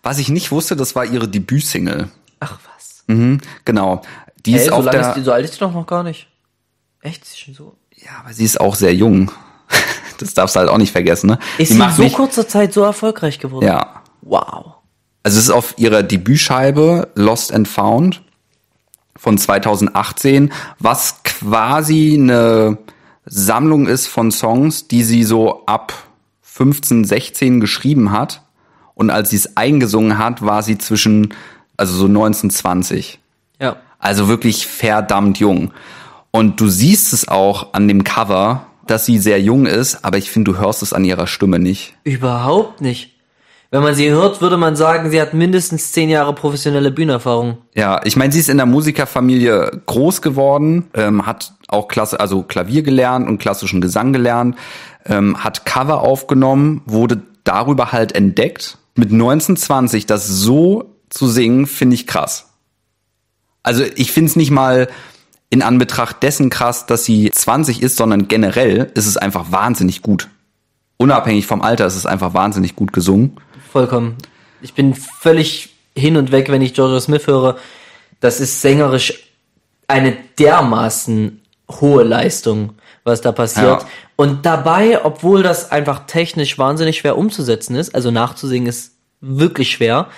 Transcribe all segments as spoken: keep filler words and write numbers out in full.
Was ich nicht wusste, das war ihre Debütsingle. Ach was. Mhm, genau. Die Hey, ist so, auf lange der. ist die, so alt ist die doch noch gar nicht. Echt? Ist schon so? Ja, aber sie ist auch sehr jung. Das darfst du halt auch nicht vergessen, ne? Ist sie sie in macht so nicht, kurzer Zeit so erfolgreich geworden? Ja. Wow. Also es ist auf ihrer Debütscheibe Lost and Found von zweitausendachtzehn, was quasi eine Sammlung ist von Songs, die sie so ab fünfzehn, sechzehn geschrieben hat. Und als sie es eingesungen hat, war sie zwischen, also so neunzehn, zwanzig. Ja. Also wirklich verdammt jung. Und du siehst es auch an dem Cover, dass sie sehr jung ist, aber ich finde, du hörst es an ihrer Stimme nicht. Überhaupt nicht. Wenn man sie hört, würde man sagen, sie hat mindestens zehn Jahre professionelle Bühnenerfahrung. Ja, ich meine, sie ist in der Musikerfamilie groß geworden, ähm, hat auch Klasse, also Klavier gelernt und klassischen Gesang gelernt, ähm, hat Cover aufgenommen, wurde darüber halt entdeckt. Mit neunzehn, zwanzig das so zu singen, finde ich krass. Also ich finde es nicht mal in Anbetracht dessen krass, dass sie zwanzig ist, sondern generell ist es einfach wahnsinnig gut. Unabhängig vom Alter ist es einfach wahnsinnig gut gesungen. Vollkommen. Ich bin völlig hin und weg, wenn ich Georgia Smith höre. Das ist sängerisch eine dermaßen hohe Leistung, was da passiert. Ja. Und dabei, obwohl das einfach technisch wahnsinnig schwer umzusetzen ist, also nachzusingen ist wirklich schwer,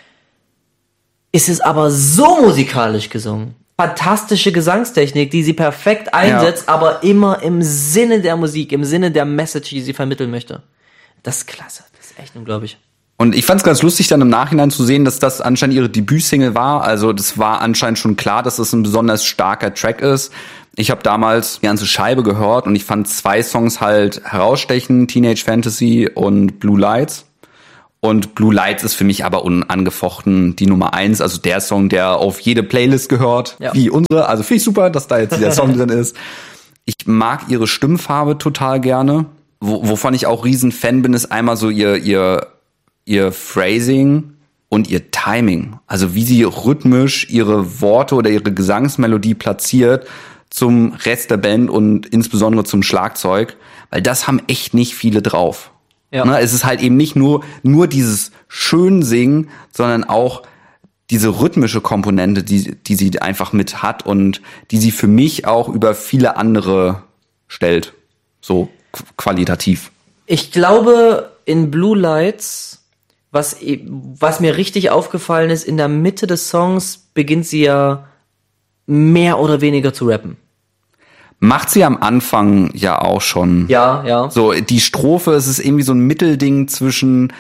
ist es aber so musikalisch gesungen. Fantastische Gesangstechnik, die sie perfekt einsetzt, ja. aber immer im Sinne der Musik, im Sinne der Message, die sie vermitteln möchte. Das ist klasse. Das ist echt unglaublich. Und ich fand es ganz lustig, dann im Nachhinein zu sehen, dass das anscheinend ihre Debütsingle war. Also das war anscheinend schon klar, dass das ein besonders starker Track ist. Ich habe damals die ganze Scheibe gehört und ich fand zwei Songs halt herausstechen, Teenage Fantasy und Blue Lights. Und Blue Lights ist für mich aber unangefochten die Nummer eins, also der Song, der auf jede Playlist gehört, ja. wie unsere. Also finde ich super, dass da jetzt dieser Song drin ist. Ich mag ihre Stimmfarbe total gerne. Wo, wovon ich auch riesen Fan bin, ist einmal so ihr ihr ihr Phrasing und ihr Timing. Also wie sie rhythmisch ihre Worte oder ihre Gesangsmelodie platziert zum Rest der Band und insbesondere zum Schlagzeug, weil das haben echt nicht viele drauf. Ja. Ne, es ist halt eben nicht nur nur dieses schön Singen, sondern auch diese rhythmische Komponente, die die sie einfach mit hat und die sie für mich auch über viele andere stellt, so qualitativ. Ich glaube, in Blue Lights, was was mir richtig aufgefallen ist, in der Mitte des Songs beginnt sie ja mehr oder weniger zu rappen. Macht sie am Anfang ja auch schon. Ja, ja. So, die Strophe, es ist irgendwie so ein Mittelding zwischen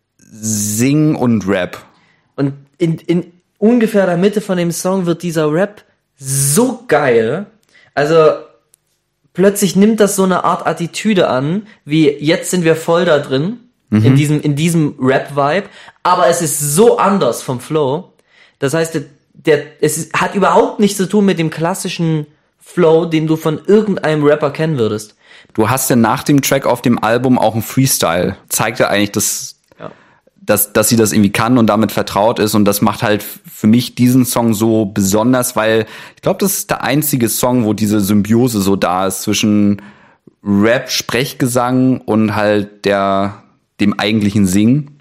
Sing und Rap. Und in, in ungefähr der Mitte von dem Song wird dieser Rap so geil. Also, plötzlich nimmt das so eine Art Attitüde an, wie jetzt sind wir voll da drin, mhm. in diesem, in diesem Rap-Vibe. Aber es ist so anders vom Flow. Das heißt, der, der, es ist, hat überhaupt nichts zu tun mit dem klassischen Flow, den du von irgendeinem Rapper kennen würdest. Du hast ja nach dem Track auf dem Album auch einen Freestyle. Zeigt ja eigentlich, dass, ja. dass, dass sie das irgendwie kann und damit vertraut ist. Und das macht halt für mich diesen Song so besonders, weil ich glaube, das ist der einzige Song, wo diese Symbiose so da ist zwischen Rap, Sprechgesang und halt der, dem eigentlichen Singen.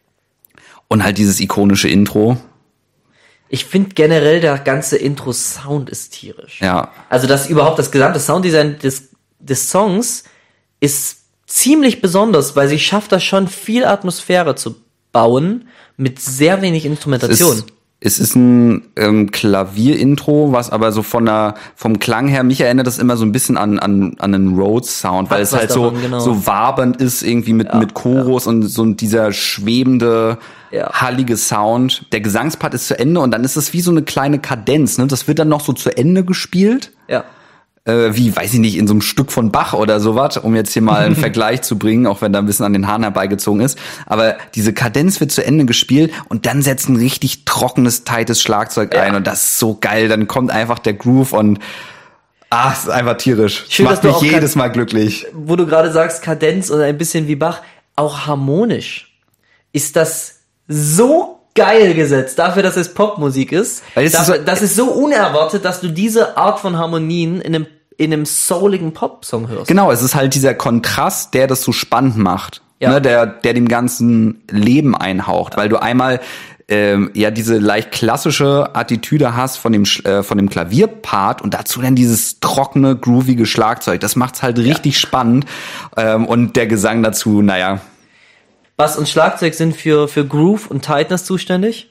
Und halt dieses ikonische Intro. Ich finde generell, der ganze Intro-Sound ist tierisch. Ja. Also das überhaupt, das gesamte Sounddesign des, des Songs ist ziemlich besonders, weil sie schafft das schon, viel Atmosphäre zu bauen mit sehr wenig Instrumentation. Es ist, es ist ein ähm, Klavier-Intro, was aber so von der, vom Klang her, mich erinnert das immer so ein bisschen an, an, an einen Rhodes-Sound, weil es halt davon, so, genau. so wabernd ist irgendwie mit, ja, mit Chorus ja. und so dieser schwebende, ja. hallige Sound. Der Gesangspart ist zu Ende und dann ist es wie so eine kleine Kadenz, ne? Das wird dann noch so zu Ende gespielt. Ja. Äh, wie, weiß ich nicht, in so einem Stück von Bach oder sowas, um jetzt hier mal einen Vergleich zu bringen, auch wenn da ein bisschen an den Haaren herbeigezogen ist. Aber diese Kadenz wird zu Ende gespielt und dann setzt ein richtig trockenes, tightes Schlagzeug ja. ein und das ist so geil. Dann kommt einfach der Groove und ah, es ist einfach tierisch. Schön, macht mich jedes Mal glücklich. Wo du gerade sagst, Kadenz und ein bisschen wie Bach, auch harmonisch ist das so geil gesetzt, dafür, dass es Popmusik ist. Weil dafür, ist so, das ist so unerwartet, dass du diese Art von Harmonien in einem, in einem souligen Pop-Song hörst. Genau, es ist halt dieser Kontrast, der das so spannend macht. Ja. ne, der, der dem ganzen Leben einhaucht, weil du einmal ähm, ja diese leicht klassische Attitüde hast von dem äh, von dem Klavierpart und dazu dann dieses trockene, groovige Schlagzeug. Das macht's halt richtig ja. spannend ähm, und der Gesang dazu, naja. Bass und Schlagzeug sind für für Groove und Tightness zuständig.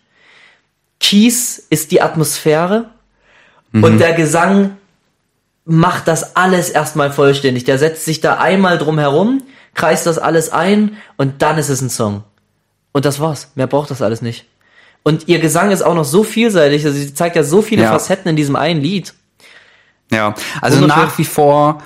Keys ist die Atmosphäre mhm. und der Gesang macht das alles erstmal vollständig. Der setzt sich da einmal drum herum, kreist das alles ein und dann ist es ein Song. Und das war's. Mehr braucht das alles nicht. Und ihr Gesang ist auch noch so vielseitig, also sie zeigt ja so viele ja. Facetten in diesem einen Lied. Ja, also nach wie vor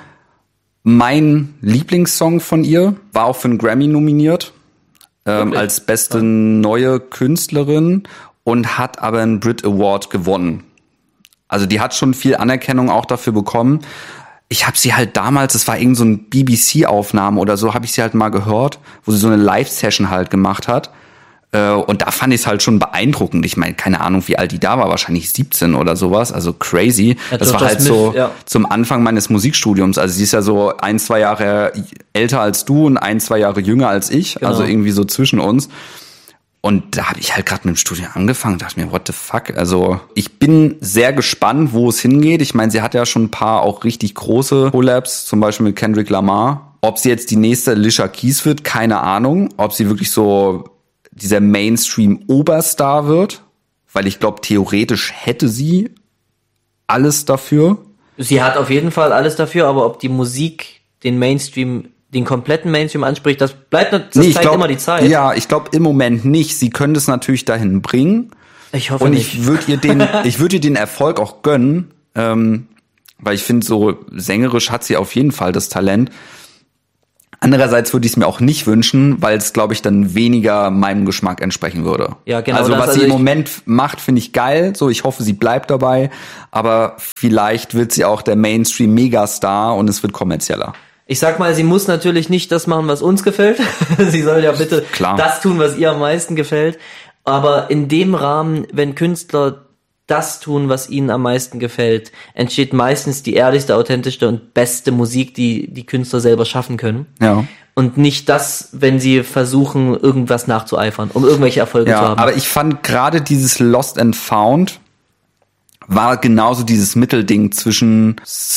mein Lieblingssong von ihr, war auch für einen Grammy nominiert, ähm, als beste ja. neue Künstlerin und hat aber einen Brit Award gewonnen. Also die hat schon viel Anerkennung auch dafür bekommen. Ich habe sie halt damals, das war irgend so ein B B C-Aufnahme oder so, habe ich sie halt mal gehört, wo sie so eine Live-Session halt gemacht hat. Und da fand ich es halt schon beeindruckend. Ich meine, keine Ahnung, wie alt die da war, wahrscheinlich siebzehn oder sowas, also crazy. Ja, das war halt Smith, so ja. zum Anfang meines Musikstudiums. Also sie ist ja so ein, zwei Jahre älter als du und ein, zwei Jahre jünger als ich, genau. Also irgendwie so zwischen uns. Und da habe ich halt gerade mit dem Studium angefangen und dachte mir, what the fuck? Also ich bin sehr gespannt, wo es hingeht. Ich meine, sie hat ja schon ein paar auch richtig große Collabs, zum Beispiel mit Kendrick Lamar. Ob sie jetzt die nächste Alicia Keys wird, keine Ahnung. Ob sie wirklich so dieser Mainstream-Oberstar wird, weil ich glaube, theoretisch hätte sie alles dafür. Sie hat auf jeden Fall alles dafür, aber ob die Musik den Mainstream, den kompletten Mainstream anspricht, das bleibt, das nee, zeigt glaub, immer die Zeit. Ja, ich glaube im Moment nicht. Sie können es natürlich dahin bringen. Ich hoffe und nicht. Und ich würde ihr den, ich würde ihr den Erfolg auch gönnen, ähm, weil ich finde, so sängerisch hat sie auf jeden Fall das Talent. Andererseits würde ich es mir auch nicht wünschen, weil es, glaube ich, dann weniger meinem Geschmack entsprechen würde. Ja, genau. Also das, was also sie im Moment macht, finde ich geil. So, ich hoffe, sie bleibt dabei. Aber vielleicht wird sie auch der Mainstream-Megastar und es wird kommerzieller. Ich sag mal, sie muss natürlich nicht das machen, was uns gefällt. Sie soll ja bitte Klar. das tun, was ihr am meisten gefällt. Aber in dem Rahmen, wenn Künstler das tun, was ihnen am meisten gefällt, entsteht meistens die ehrlichste, authentischste und beste Musik, die die Künstler selber schaffen können. Ja. Und nicht das, wenn sie versuchen, irgendwas nachzueifern, um irgendwelche Erfolge ja, zu haben. Aber ich fand gerade dieses Lost and Found war genauso dieses Mittelding zwischen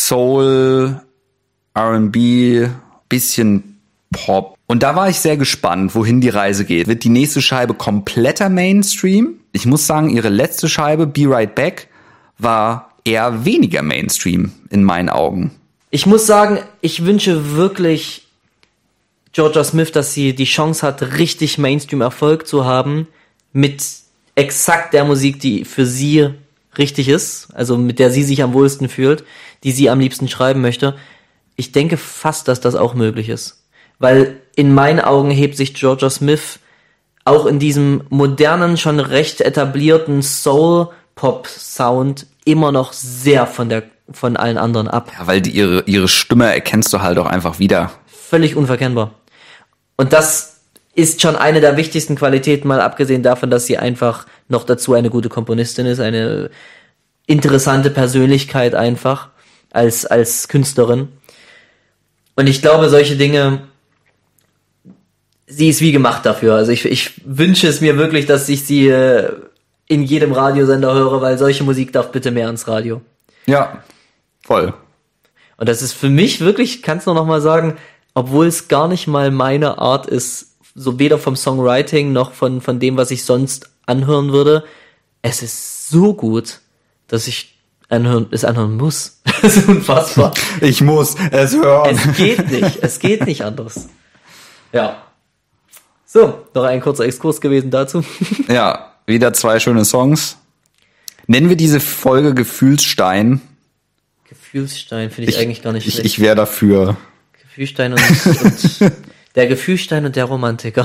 Soul, R and B, bisschen Pop. Und da war ich sehr gespannt, wohin die Reise geht. Wird die nächste Scheibe kompletter Mainstream? Ich muss sagen, ihre letzte Scheibe, Be Right Back, war eher weniger Mainstream in meinen Augen. Ich muss sagen, ich wünsche wirklich Georgia Smith, dass sie die Chance hat, richtig Mainstream-Erfolg zu haben mit exakt der Musik, die für sie richtig ist, also mit der sie sich am wohlsten fühlt, die sie am liebsten schreiben möchte. Ich denke fast, dass das auch möglich ist. Weil in meinen Augen hebt sich Georgia Smith auch in diesem modernen, schon recht etablierten Soul-Pop-Sound immer noch sehr von der von allen anderen ab. Ja, weil die, ihre ihre Stimme erkennst du halt auch einfach wieder. Völlig unverkennbar. Und das ist schon eine der wichtigsten Qualitäten, mal abgesehen davon, dass sie einfach noch dazu eine gute Komponistin ist, eine interessante Persönlichkeit einfach als als Künstlerin. Und ich glaube, solche Dinge, sie ist wie gemacht dafür. Also ich, ich wünsche es mir wirklich, dass ich sie äh, in jedem Radiosender höre, weil solche Musik darf bitte mehr ans Radio. Ja, voll. Und das ist für mich wirklich, kannst du noch mal sagen, obwohl es gar nicht mal meine Art ist, so weder vom Songwriting noch von, von dem, was ich sonst anhören würde, es ist so gut, dass ich anhören, es anhören muss. Das ist unfassbar. Ich muss es hören. Es geht nicht, es geht nicht anders. Ja. So, noch ein kurzer Exkurs gewesen dazu. Ja, wieder zwei schöne Songs. Nennen wir diese Folge Gefühlsstein. Gefühlsstein finde ich, ich eigentlich gar nicht ich, schlecht. Ich wäre dafür. Gefühlsstein und, und der Gefühlsstein und der Romantiker.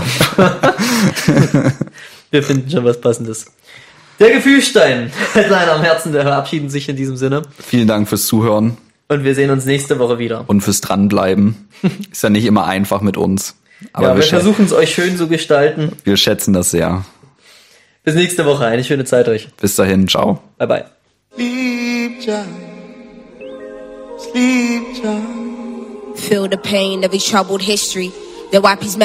Wir finden schon was Passendes. Der Gefühlsstein, Headline am Herzen, der verabschieden sich in diesem Sinne. Vielen Dank fürs Zuhören. Und wir sehen uns nächste Woche wieder. Und fürs Dranbleiben. Ist ja nicht immer einfach mit uns. Aber ja, wir, wir versuchen es euch schön zu gestalten. Wir schätzen das sehr. Bis nächste Woche. Eine schöne Zeit euch. Bis dahin. Ciao. Bye bye. Sleep, child. Sleep, child. Feel the pain of his troubled history. The wipe his